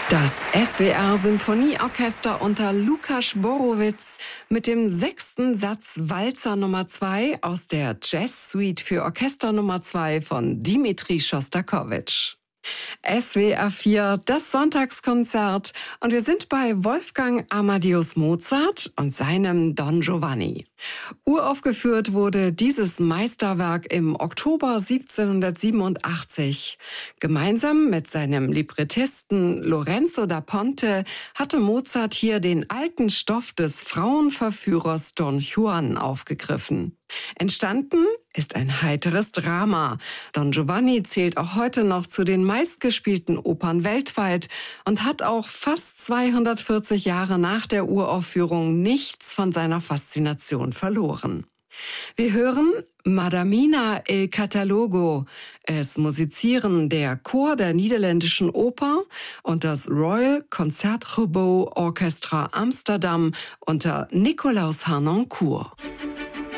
Das SWR-Symphonieorchester unter Lukas Borowitz mit dem 6. Satz Walzer Nummer 2 aus der Jazz-Suite für Orchester Nummer 2 von Dmitri Schostakowitsch. SWR 4, das Sonntagskonzert, und wir sind bei Wolfgang Amadeus Mozart und seinem Don Giovanni. Uraufgeführt wurde dieses Meisterwerk im Oktober 1787. Gemeinsam mit seinem Librettisten Lorenzo da Ponte hatte Mozart hier den alten Stoff des Frauenverführers Don Juan aufgegriffen. Entstanden ist ein heiteres Drama. Don Giovanni zählt auch heute noch zu den meistgespielten Opern weltweit und hat auch fast 240 Jahre nach der Uraufführung nichts von seiner Faszination verloren. Wir hören Madamina il Catalogo. Es musizieren der Chor der Niederländischen Oper und das Royal Concertgebouw Orchestra Amsterdam unter Nicolaus Harnoncourt.